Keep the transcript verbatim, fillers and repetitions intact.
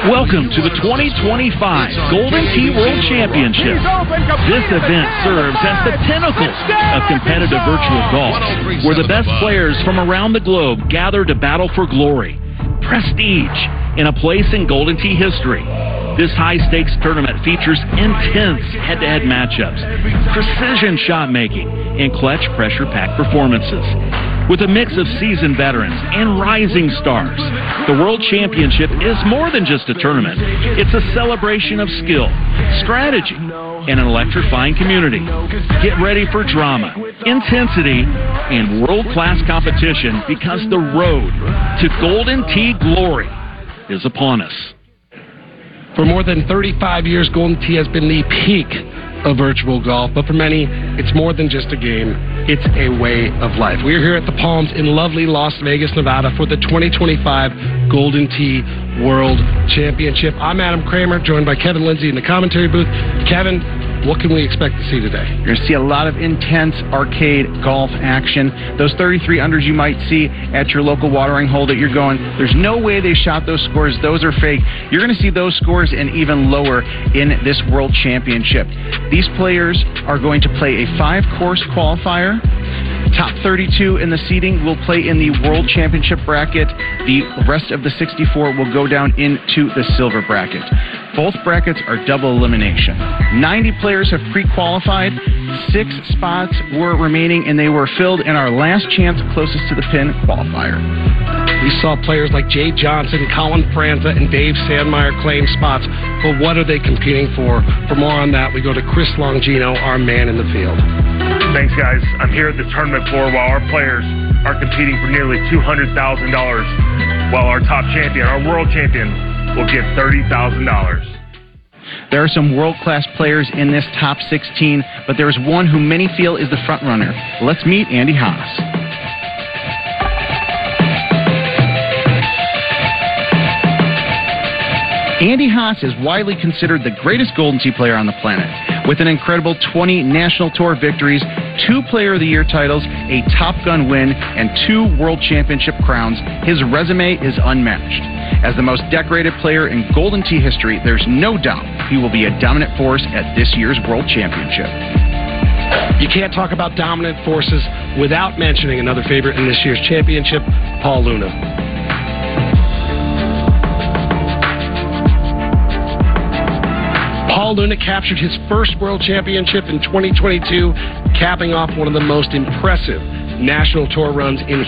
Welcome to the twenty twenty-five Golden Tee World Championship. This event serves as the pinnacle of competitive virtual golf, where the best players from around the globe gather to battle for glory, prestige, and a place in Golden Tee history. This high-stakes tournament features intense head-to-head matchups, precision shot-making, and clutch pressure-packed performances. With a mix of seasoned veterans and rising stars, the World Championship is more than just a tournament. It's a celebration of skill, strategy, and an electrifying community. Get ready for drama, intensity, and world-class competition, because the road to Golden Tee glory is upon us. For more than thirty-five years, Golden Tee has been the peak of virtual golf, but for many, it's more than just a game. It's a way of life. We're here at the Palms in lovely Las Vegas, Nevada for the twenty twenty-five Golden Tee World Championship. I'm Adam Kramer, joined by Kevin Lindsay in the commentary booth. Kevin, what can we expect to see today? You're going to see a lot of intense arcade golf action. Those thirty-three unders you might see at your local watering hole that you're going, there's no way they shot those scores. Those are fake. You're going to see those scores and even lower in this World Championship. These players are going to play a five-course qualifier. Top thirty-two in the seeding will play in the World Championship bracket. The rest of the sixty-four will go down into the silver bracket. Both brackets are double elimination. ninety players have pre-qualified. Six spots were remaining, and they were filled in our last chance closest to the pin qualifier. We saw players like Jay Johnson, Colin Franza, and Dave Sandmeyer claim spots, but what are they competing for? For more on that, we go to Chris Longino, our man in the field. Thanks, guys. I'm here at the tournament floor while our players are competing for nearly two hundred thousand dollars, while our top champion, our world champion, will get thirty thousand dollars. There are some world-class players in this top sixteen, but there is one who many feel is the front-runner. Let's meet Andy Haas. Andy Haas is widely considered the greatest Golden Tee player on the planet. With an incredible twenty National Tour victories, two Player of the Year titles, a Top Gun win, and two World Championship crowns, his resume is unmatched. As the most decorated player in Golden Tee history, there's no doubt he will be a dominant force at this year's World Championship. You can't talk about dominant forces without mentioning another favorite in this year's championship, Paul Luna. Paul Luna captured his first World Championship in twenty twenty-two, capping off one of the most impressive National Tour runs in